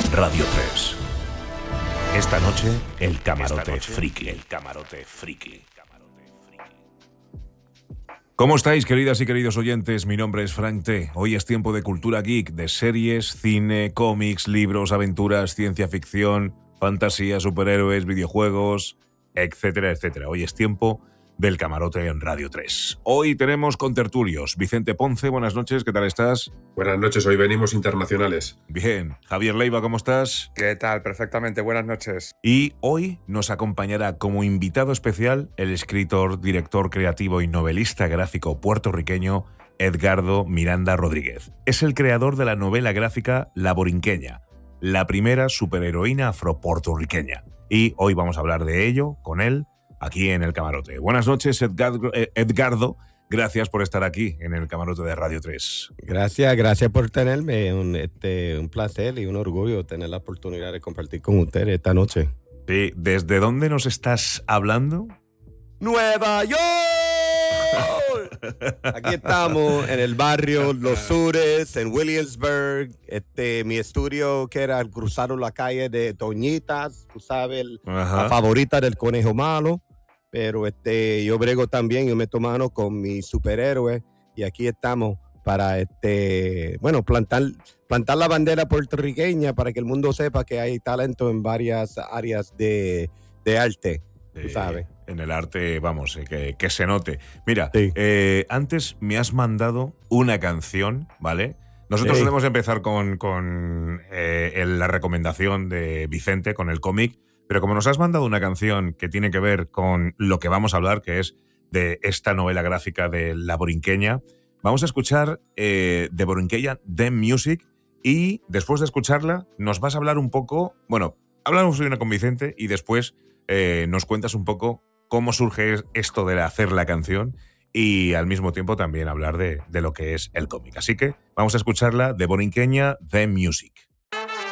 Radio 3. Esta noche, el camarote friki. ¿Cómo estáis, queridas y queridos oyentes? Mi nombre es Frank T. Hoy es tiempo de cultura geek, de series, cine, cómics, libros, aventuras, ciencia ficción, fantasía, superhéroes, videojuegos, etcétera, etcétera. Hoy es tiempo del camarote en Radio 3. Hoy tenemos contertulios. Vicente Ponce, buenas noches, ¿qué tal estás? Buenas noches, hoy venimos internacionales. Bien. Javier Leiva, ¿cómo estás? ¿Qué tal? Perfectamente, buenas noches. Y hoy nos acompañará como invitado especial el escritor, director creativo y novelista gráfico puertorriqueño Edgardo Miranda Rodríguez. Es el creador de la novela gráfica La Borinqueña, la primera superheroína afropuertorriqueña. Y hoy vamos a hablar de ello con él aquí en el camarote. Buenas noches, Edgardo. Gracias por estar aquí en el camarote de Radio 3. Gracias por tenerme. Un placer y un orgullo tener la oportunidad de compartir con ustedes esta noche. Sí, ¿desde dónde nos estás hablando? ¡Nueva York! Aquí estamos en el barrio Los Sures, en Williamsburg. Mi estudio que era cruzaron la calle de Toñitas, tú sabes, la favorita del conejo malo. Pero yo brego también, yo meto mano con mis superhéroes y aquí estamos para plantar la bandera puertorriqueña para que el mundo sepa que hay talento en varias áreas de arte, tú sabes. En el arte, vamos, que se note. Mira, sí. Antes me has mandado una canción, ¿vale? Nosotros solemos empezar con la recomendación de Vicente, con el cómic. Pero como nos has mandado una canción que tiene que ver con lo que vamos a hablar, que es de esta novela gráfica de La Borinqueña, vamos a escuchar The Borinqueña, The Music, y después de escucharla nos vas a hablar un poco, bueno, hablamos hoy con Vicente y después nos cuentas un poco cómo surge esto de hacer la canción y al mismo tiempo también hablar de lo que es el cómic. Así que vamos a escucharla, The Borinqueña, The Music.